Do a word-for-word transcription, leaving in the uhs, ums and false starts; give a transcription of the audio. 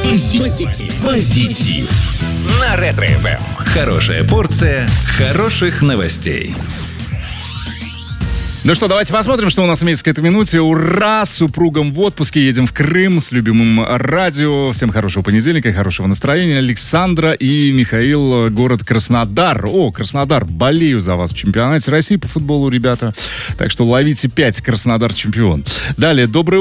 Позитив. Позитив. На Ретро-эф эм. Хорошая порция хороших новостей. Ну что, давайте посмотрим, что у нас имеется к этой минуте. Ура! С супругом в отпуске. Едем в Крым с любимым радио. Всем хорошего понедельника и хорошего настроения. Александра и Михаил, город Краснодар. О, Краснодар, болею за вас в чемпионате России по футболу, ребята. Так что ловите пять, Краснодар чемпион. Далее, доброе